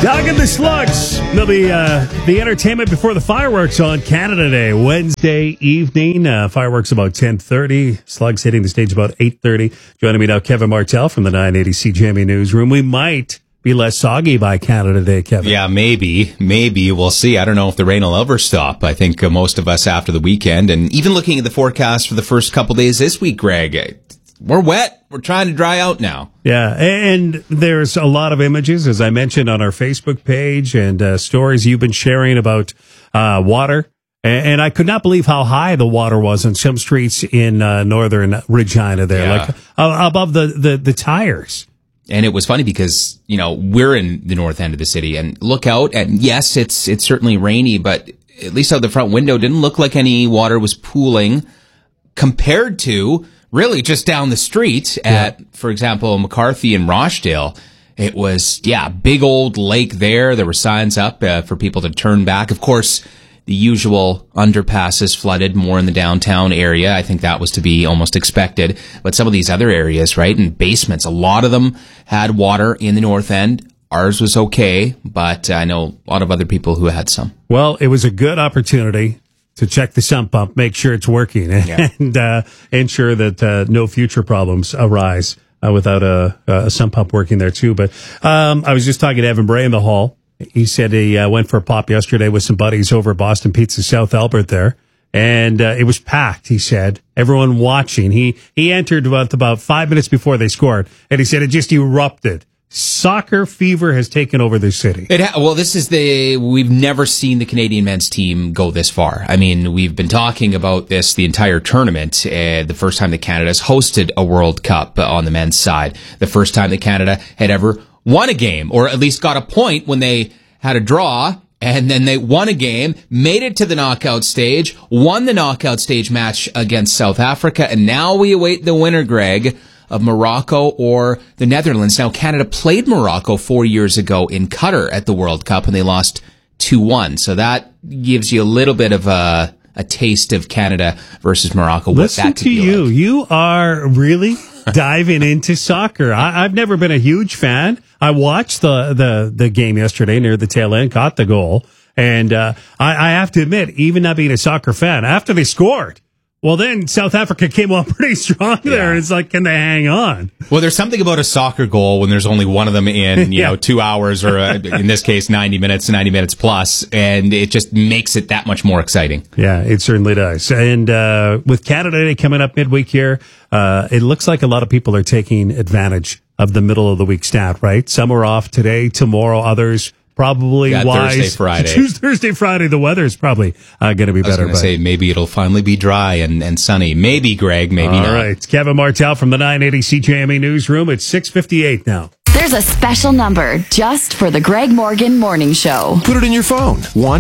Doug and the Slugs. They'll be the entertainment before the fireworks on Canada Day, Wednesday evening. Fireworks about 10:30. Slugs hitting the stage about 8:30. Joining me now, Kevin Martell from the 980 CJME Newsroom. We might be less soggy by Canada Day, Kevin. Yeah, maybe. We'll see. I don't know if the rain will ever stop. I think most of us after the weekend, and even looking at the forecast for the first couple days this week, Greg, we're wet. We're trying to dry out now. Yeah, and there's a lot of images, as I mentioned, on our Facebook page and stories you've been sharing about water. And I could not believe how high the water was on some streets in northern Regina there, like above the tires. And it was funny because, you know, we're in the north end of the city and look out, and yes, it's certainly rainy, but at least out the front window didn't look like any water was pooling compared to really just down the street at, for example, McCarthy and Rochdale. It was, big old lake there. There were signs up for people to turn back. Of course, the usual underpasses flooded more in the downtown area. I think that was to be almost expected. But some of these other areas, right, and basements, a lot of them had water in the north end. Ours was okay, but I know a lot of other people who had some. Well, it was a good opportunity to check the sump pump, make sure it's working, and ensure that no future problems arise without a sump pump working there too. But I was just talking to Evan Bray in the hall. He said he went for a pop yesterday with some buddies over at Boston Pizza South Albert there, and it was packed, he said. Everyone watching. He entered about 5 minutes before they scored, and he said it just erupted. Soccer fever has taken over the city. We've never seen the Canadian men's team go this far. I mean, we've been talking about this the entire tournament. The first time that Canada has hosted a World Cup on the men's side. The first time that Canada had ever won a game, or at least got a point when they had a draw, and then they won a game, made it to the knockout stage, won the knockout stage match against South Africa, and now we await the winner, Greg, of Morocco or the Netherlands. Now, Canada played Morocco 4 years ago in Qatar at the World Cup, and they lost 2-1. So that gives you a little bit of a taste of Canada versus Morocco. Listen to you. Like. You are really diving into soccer. I've never been a huge fan. I watched the game yesterday near the tail end, caught the goal. And I have to admit, even not being a soccer fan, after they scored, well, then South Africa came on pretty strong there. It's like, can they hang on? Well, there's something about a soccer goal when there's only one of them in, 2 hours, or in this case, 90 minutes plus, and it just makes it that much more exciting. Yeah, it certainly does. And with Canada Day coming up midweek here, it looks like a lot of people are taking advantage of the middle of the week stat, right? Some are off today, tomorrow, others probably wise. Thursday, Friday, the weather is probably going to be better. I was going to say, maybe it'll finally be dry and sunny. Maybe, Greg, maybe not. All right. It's Kevin Martell from the 980 CJME Newsroom. It's 6:58 now. There's a special number just for the Greg Morgan Morning Show. Put it in your phone.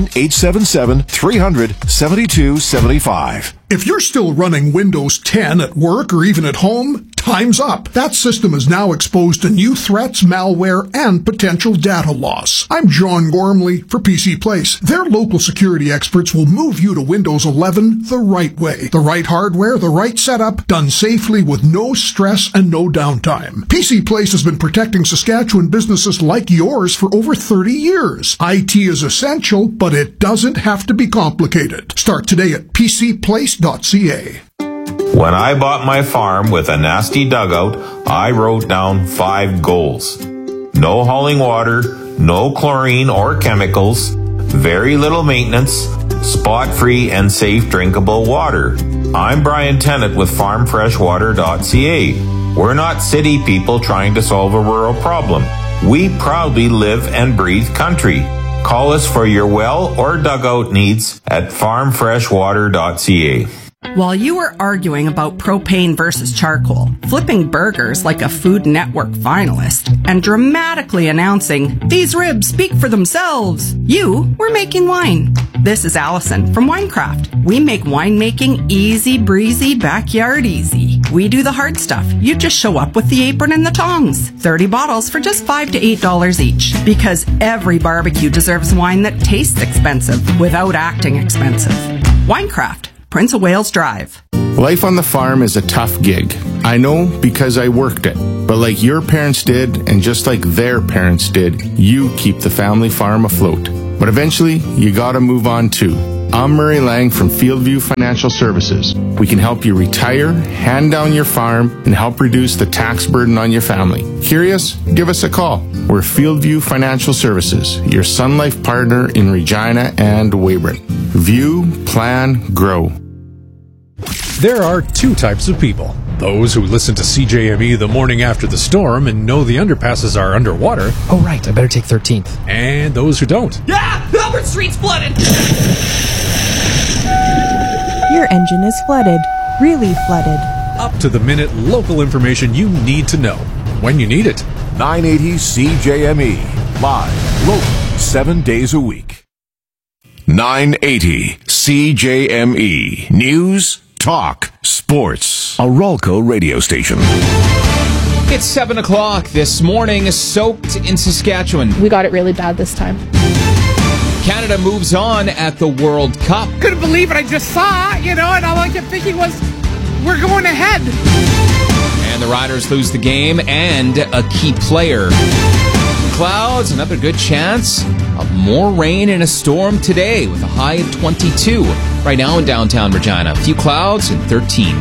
1-877-300-7275. If you're still running Windows 10 at work or even at home, time's up. That system is now exposed to new threats, malware, and potential data loss. I'm John Gormley for PC Place. Their local security experts will move you to Windows 11 the right way. The right hardware, the right setup, done safely with no stress and no downtime. PC Place has been protecting Saskatchewan businesses like yours for over 30 years. IT is essential, but it doesn't have to be complicated. Start today at PCPlace.ca. When I bought my farm with a nasty dugout, I wrote down 5 goals. No hauling water, no chlorine or chemicals, very little maintenance, spot-free and safe drinkable water. I'm Brian Tennant with FarmFreshWater.ca. We're not city people trying to solve a rural problem. We proudly live and breathe country. Call us for your well or dugout needs at FarmFreshWater.ca. While you were arguing about propane versus charcoal, flipping burgers like a Food Network finalist, and dramatically announcing, "These ribs speak for themselves," you were making wine. This is Allison from Winecraft. We make winemaking easy breezy, backyard easy. We do the hard stuff. You just show up with the apron and the tongs. 30 bottles for just $5 to $8 each. Because every barbecue deserves wine that tastes expensive without acting expensive. Winecraft. Prince of Wales Drive. Life on the farm is a tough gig. I know because I worked it. But like your parents did, and just like their parents did, you keep the family farm afloat. But eventually, you gotta move on too. I'm Murray Lang from Fieldview Financial Services. We can help you retire, hand down your farm, and help reduce the tax burden on your family. Curious? Give us a call. We're Fieldview Financial Services, your Sun Life partner in Regina and Weyburn. View, plan, grow. There are two types of people. Those who listen to CJME the morning after the storm and know the underpasses are underwater. Oh, right. I better take 13th. And those who don't. Yeah! Albert Street's flooded! Your engine is flooded. Really flooded. Up to the minute local information you need to know when you need it. 980 CJME. Live, local, 7 days a week. 980 CJME. News, talk, sports. A Rolco radio station. It's 7 o'clock this morning, soaked in Saskatchewan. We got it really bad this time. Canada moves on at the World Cup. Couldn't believe it. I just saw, and all I kept thinking was, we're going ahead. And the Riders lose the game and a key player. Clouds, another good chance of more rain and a storm today with a high of 22 right now in downtown Regina. A few clouds and 13.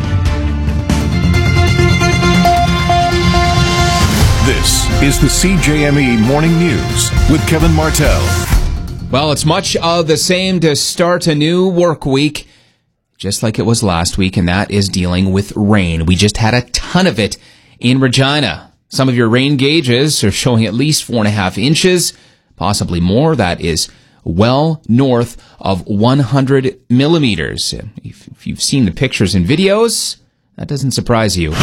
This is the CJME Morning News with Kevin Martell. Well, it's much of the same to start a new work week, just like it was last week, and that is dealing with rain. We just had a ton of it in Regina. Some of your rain gauges are showing at least 4.5 inches, possibly more. That is well north of 100 millimeters. If you've seen the pictures and videos, that doesn't surprise you.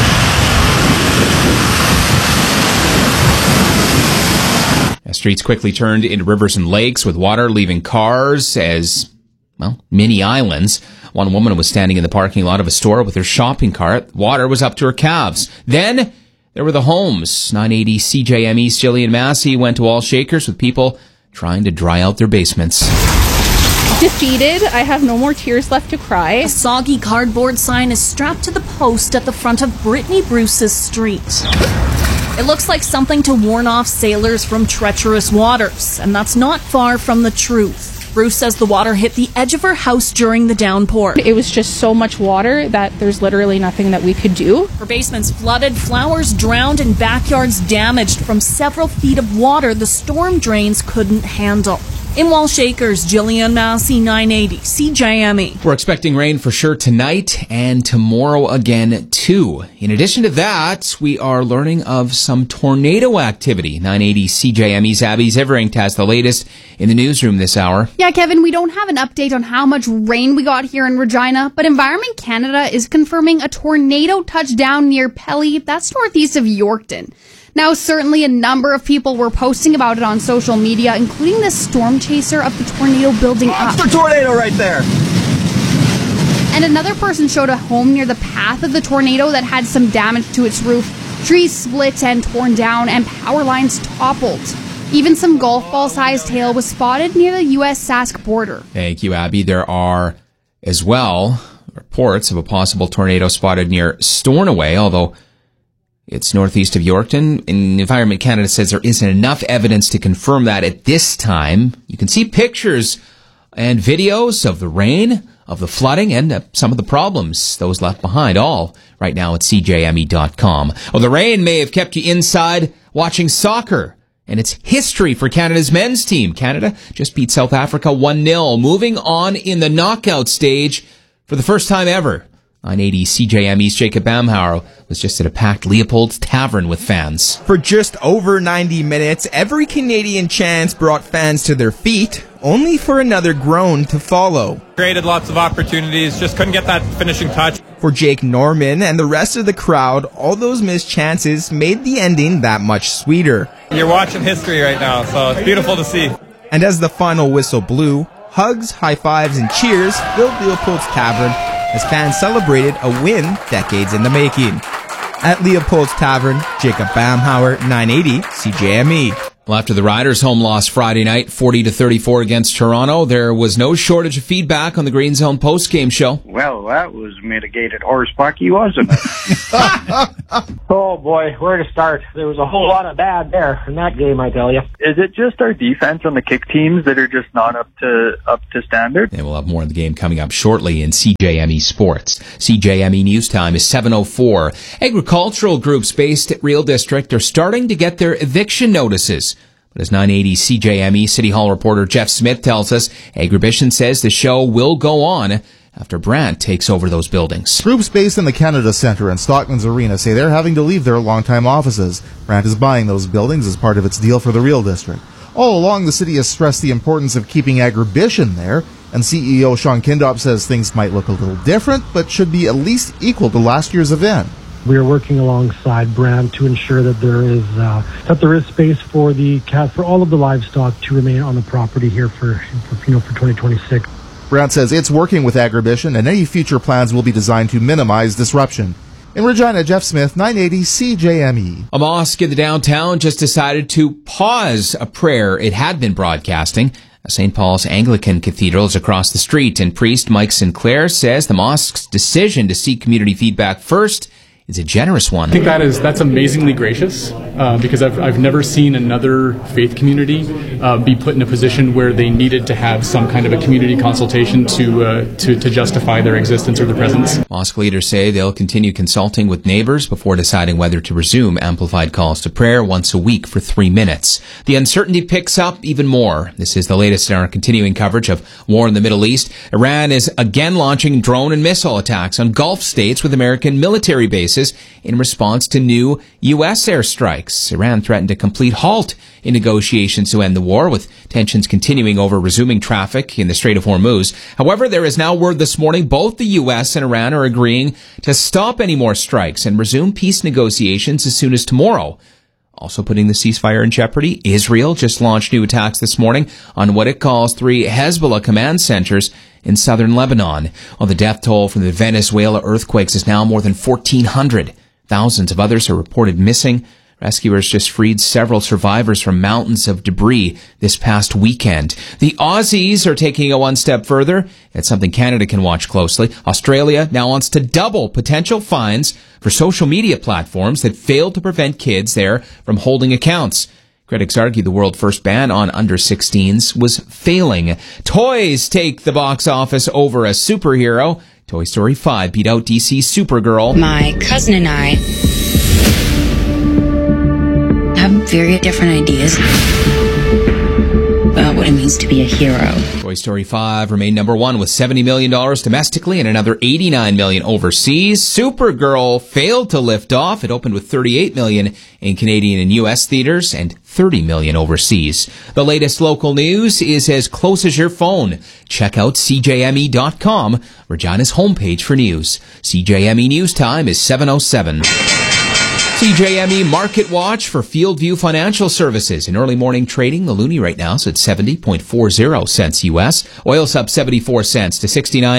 Streets quickly turned into rivers and lakes with water leaving cars as, mini islands. One woman was standing in the parking lot of a store with her shopping cart. Water was up to her calves. Then there were the homes. 980 CJME's Jillian Massey went to All Shakers with people trying to dry out their basements. Defeated. I have no more tears left to cry. A soggy cardboard sign is strapped to the post at the front of Brittany Bruce's street. It looks like something to warn off sailors from treacherous waters, and that's not far from the truth. Bruce says the water hit the edge of her house during the downpour. It was just so much water that there's literally nothing that we could do. Her basement's flooded, flowers drowned, and backyards damaged from several feet of water the storm drains couldn't handle. In Wall Shakers, Jillian Massey, 980 CJME. We're expecting rain for sure tonight and tomorrow again, too. In addition to that, we are learning of some tornado activity. 980 CJME's Abby Zivering has the latest in the newsroom this hour. Yeah, Kevin, we don't have an update on how much rain we got here in Regina, but Environment Canada is confirming a tornado touchdown near Pelly. That's northeast of Yorkton. Now, certainly a number of people were posting about it on social media, including the storm chaser of the tornado building up. Monster tornado right there! And another person showed a home near the path of the tornado that had some damage to its roof. Trees split and torn down, and power lines toppled. Even some golf ball-sized hail was spotted near the U.S.-Sask border. Thank you, Abby. There are, as well, reports of a possible tornado spotted near Stornoway, although it's northeast of Yorkton. And Environment Canada says there isn't enough evidence to confirm that at this time. You can see pictures and videos of the rain, of the flooding, and some of the problems those left behind, all right now at CJME.com. Well, the rain may have kept you inside watching soccer, and it's history for Canada's men's team. Canada just beat South Africa 1-0, moving on in the knockout stage for the first time ever. 980 CJME's Jacob Bamhauer was just at a packed Leopold's Tavern with fans. For just over 90 minutes, every Canadian chance brought fans to their feet, only for another groan to follow. Created lots of opportunities, just couldn't get that finishing touch. For Jake Norman and the rest of the crowd, all those missed chances made the ending that much sweeter. You're watching history right now, so it's beautiful to see. And as the final whistle blew, hugs, high fives, and cheers filled Leopold's Tavern as fans celebrated a win decades in the making. At Leopold's Tavern, Jacob Bamhauer, 980 CJME. Well, after the Riders' home loss Friday night, 40-34 against Toronto, there was no shortage of feedback on the Green Zone post-game show. Well, that was mitigated horse bucky, wasn't it? Oh, boy, where to start? There was a whole lot of bad there in that game, I tell you. Is it just our defense on the kick teams that are just not up to standard? And we'll have more on the game coming up shortly in CJME Sports. CJME News Time is 7:04. Agricultural groups based at Real District are starting to get their eviction notices. But as 980 CJME City Hall reporter Jeff Smith tells us, Agribition says the show will go on after Brandt takes over those buildings. Groups based in the Canada Centre and Stockman's Arena say they're having to leave their longtime offices. Brandt is buying those buildings as part of its deal for the Real District. All along, the city has stressed the importance of keeping Agribition there, and CEO Sean Kindop says things might look a little different, but should be at least equal to last year's event. We are working alongside Brandt to ensure that there is space for all of the livestock to remain on the property here for 2026. Brandt says it's working with Agribition, and any future plans will be designed to minimize disruption. In Regina, Jeff Smith, 980 CJME. A mosque in the downtown just decided to pause a prayer it had been broadcasting. St. Paul's Anglican Cathedral is across the street, and priest Mike Sinclair says the mosque's decision to seek community feedback first is a generous one. I think that's amazingly gracious because I've never seen another faith community be put in a position where they needed to have some kind of a community consultation to justify their existence or their presence. Mosque leaders say they'll continue consulting with neighbors before deciding whether to resume amplified calls to prayer once a week for 3 minutes. The uncertainty picks up even more. This is the latest in our continuing coverage of war in the Middle East. Iran is again launching drone and missile attacks on Gulf states with American military bases in response to new U.S. airstrikes. Iran threatened a complete halt in negotiations to end the war, with tensions continuing over resuming traffic in the Strait of Hormuz. However, there is now word this morning both the U.S. and Iran are agreeing to stop any more strikes and resume peace negotiations as soon as tomorrow. Also putting the ceasefire in jeopardy, Israel just launched new attacks this morning on what it calls 3 Hezbollah command centers in southern Lebanon. While the death toll from the Venezuela earthquakes is now more than 1,400. Thousands of others are reported missing. Rescuers just freed several survivors from mountains of debris this past weekend. The Aussies are taking it one step further. It's something Canada can watch closely. Australia now wants to double potential fines for social media platforms that failed to prevent kids there from holding accounts. Critics argue the world first ban on under-16s was failing. Toys take the box office over a superhero. Toy Story 5 beat out DC's Supergirl. My cousin and I have very different ideas about what it means to be a hero. Toy Story 5 remained number 1 with $70 million domestically and another $89 million overseas. Supergirl failed to lift off. It opened with $38 million in Canadian and U.S. theaters and $30 million overseas. The latest local news is as close as your phone. Check out CJME.com, Regina's homepage for news. CJME News Time is 7:07. CJME Market Watch for Fieldview Financial Services. In early morning trading, the loonie right now is at 70.40 cents U.S. Oil's up 74 cents to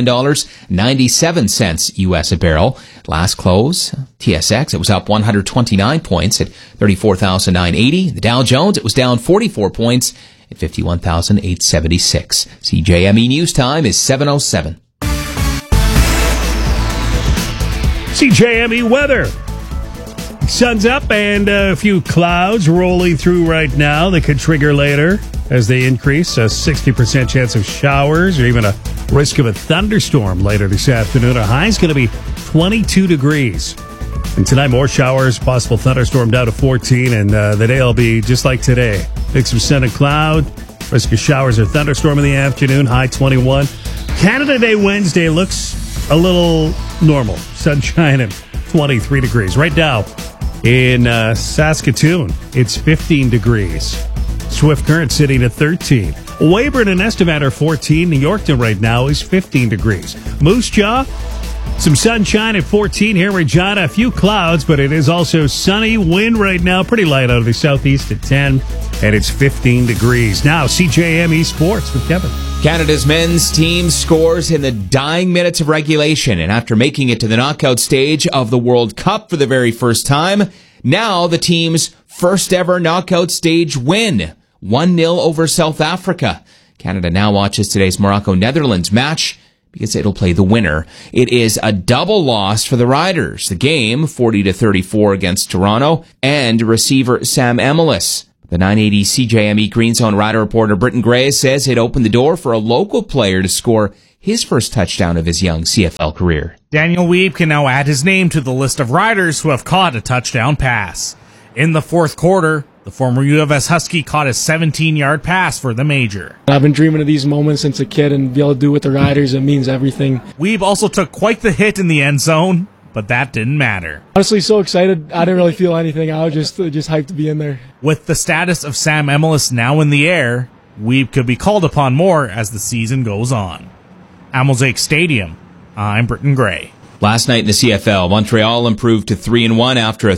$69.97 U.S. a barrel. Last close, TSX, it was up 129 points at 34,980. The Dow Jones, it was down 44 points at 51,876. CJME News Time is 7:07. CJME weather. Sun's up and a few clouds rolling through right now that could trigger later as they increase. A 60% chance of showers or even a risk of a thunderstorm later this afternoon. Our high is going to be 22 degrees. And tonight, more showers, possible thunderstorm down to 14. And the day will be just like today. Mix of sun and cloud. Risk of showers or thunderstorm in the afternoon. High 21. Canada Day Wednesday looks a little normal. Sunshine and 23 degrees. Right now, in Saskatoon, it's 15 degrees. Swift Current sitting at 13. Weyburn and Estevan are 14. New Yorkton right now is 15 degrees. Moose Jaw, some sunshine at 14 here in Regina. A few clouds, but it is also sunny. Wind right now, pretty light out of the southeast at 10. And it's 15 degrees. Now, CJME Sports with Kevin. Canada's men's team scores in the dying minutes of regulation. And after making it to the knockout stage of the World Cup for the very first time, Now the team's first ever knockout stage win, 1-0 over South Africa. Canada now watches today's Morocco-Netherlands match because it'll play the winner. It is a double loss for the Riders. The game, 40-34 against Toronto, and receiver Sam Emilus. The 980 CJME Green Zone Rider reporter Britton Gray says it opened the door for a local player to score his first touchdown of his young CFL career. Daniel Weeb can now add his name to the list of riders who have caught a touchdown pass. In the fourth quarter, the former U of S Husky caught a 17-yard pass for the Major. I've been dreaming of these moments since a kid, and be able to do it with the Riders, it means everything. Weeb also took quite the hit in the end zone, but that didn't matter. Honestly, so excited, I didn't really feel anything. I was just hyped to be in there. With the status of Sam Emilus now in the air, Weeb could be called upon more as the season goes on. At Mosaic Stadium, I'm Britton Gray. Last night in the CFL, Montreal improved to 3-1 after a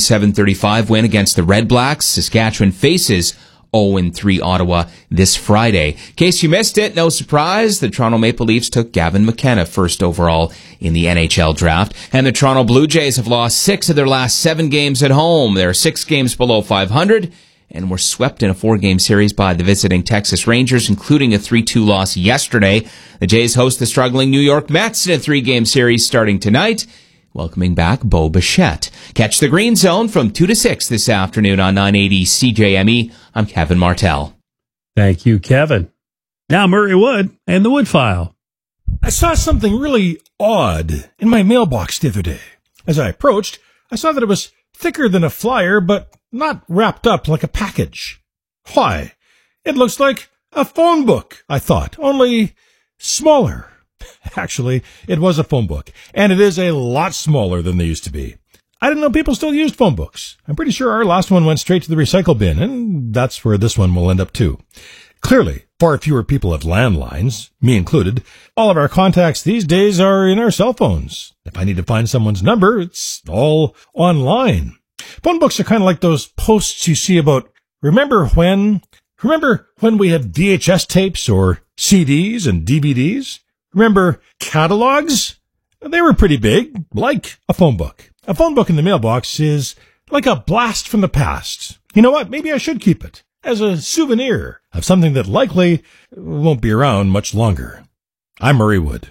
37-35 win against the Red Blacks. Saskatchewan faces 0-3 Ottawa this Friday. In case you missed it, no surprise, the Toronto Maple Leafs took Gavin McKenna first overall in the NHL draft. And the Toronto Blue Jays have lost 6 of their last 7 games at home. They're 6 games below 500 and were swept in a 4-game series by the visiting Texas Rangers, including a 3-2 loss yesterday. The Jays host the struggling New York Mets in a 3-game series starting tonight, welcoming back Bo Bichette. Catch the Green Zone from 2 to 6 this afternoon on 980 CJME. I'm Kevin Martell. Thank you, Kevin. Now Murray Wood and the Wood File. I saw something really odd in my mailbox the other day. As I approached, I saw that it was thicker than a flyer, but not wrapped up like a package. Why, it looks like a phone book, I thought, only smaller. Actually, it was a phone book, and it is a lot smaller than they used to be. I didn't know people still used phone books. I'm pretty sure our last one went straight to the recycle bin, and that's where this one will end up too. Clearly, far fewer people have landlines, me included. All of our contacts these days are in our cell phones. If I need to find someone's number, it's all online. Phone books are kind of like those posts you see about, remember when we had VHS tapes or CDs and DVDs? Remember catalogs? They were pretty big, like a phone book. A phone book in the mailbox is like a blast from the past. You know what? Maybe I should keep it as a souvenir of something that likely won't be around much longer. I'm Murray Wood.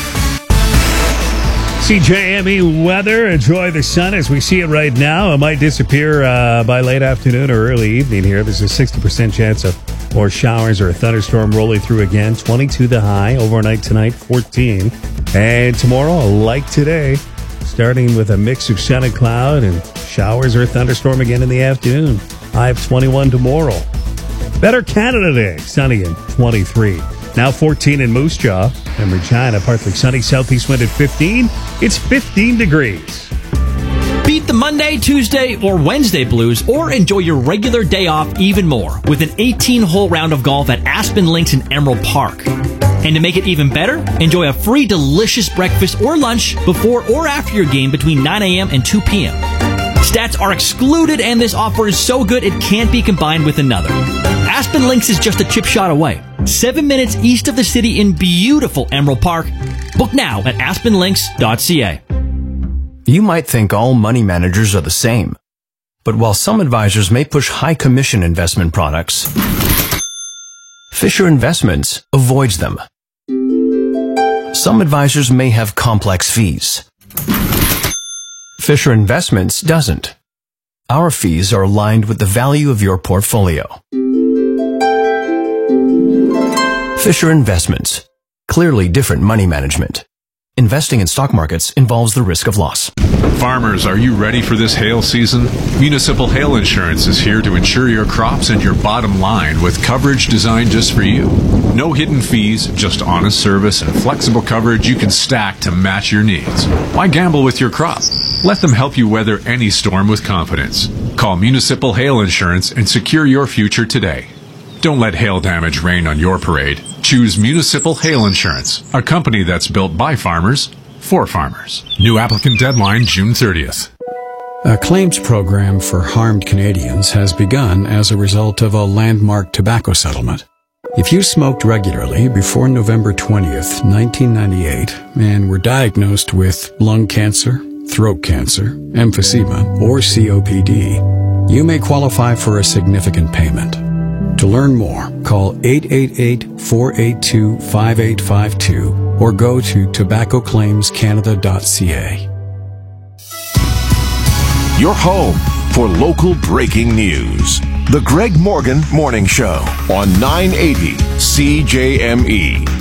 CJME weather. Enjoy the sun as we see it right now. It might disappear by late afternoon or early evening here. There's a 60% chance of more showers or a thunderstorm rolling through again. 22 the high. Overnight tonight, 14. And tomorrow, like today, starting with a mix of sun and cloud and showers or a thunderstorm again in the afternoon. High of 21 tomorrow. Better Canada Day. Sunny and 23. Now 14 in Moose Jaw and Regina. Partly sunny. Southeast wind at 15. It's 15 degrees. Beat the Monday, Tuesday, or Wednesday blues, or enjoy your regular day off even more with an 18-hole round of golf at Aspen Links in Emerald Park. And to make it even better, enjoy a free delicious breakfast or lunch before or after your game between 9 a.m. and 2 p.m. Stats are excluded, and this offer is so good it can't be combined with another. Aspen Links is just a chip shot away, 7 minutes east of the city in beautiful Emerald Park. Book now at aspenlinks.ca. You might think all money managers are the same, but while some advisors may push high commission investment products, Fisher Investments avoids them. Some advisors may have complex fees. Fisher Investments doesn't. Our fees are aligned with the value of your portfolio. Fisher Investments. Clearly different money management. Investing in stock markets involves the risk of loss. Farmers, are you ready for this hail season? Municipal Hail Insurance is here to insure your crops and your bottom line with coverage designed just for you. No hidden fees, just honest service and flexible coverage you can stack to match your needs. Why gamble with your crop? Let them help you weather any storm with confidence. Call Municipal Hail Insurance and secure your future today. Don't let hail damage rain on your parade. Choose Municipal Hail Insurance, a company that's built by farmers, for farmers. New applicant deadline June 30th. A claims program for harmed Canadians has begun as a result of a landmark tobacco settlement. If you smoked regularly before November 20th, 1998, and were diagnosed with lung cancer, throat cancer, emphysema, or COPD, you may qualify for a significant payment. To learn more, call 888-482-5852 or go to tobaccoclaimscanada.ca. Your home for local breaking news. The Greg Morgan Morning Show on 980 CJME.